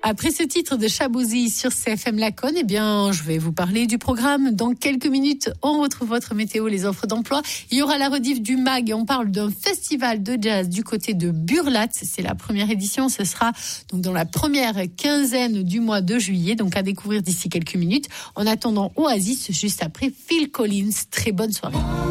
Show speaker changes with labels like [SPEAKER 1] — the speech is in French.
[SPEAKER 1] Après ce titre de Chabouzy sur CFM Laconne, eh bien, je vais vous parler du programme. Dans quelques minutes, on retrouve votre météo, les offres d'emploi. Il y aura la rediff du MAG et on parle d'un festival de jazz du côté de Burlat. C'est la première édition. Ce sera donc dans la première quinzaine du mois de juillet. Donc à découvrir d'ici quelques minutes. En attendant, Oasis, juste après Phil Collins. Très bonne soirée.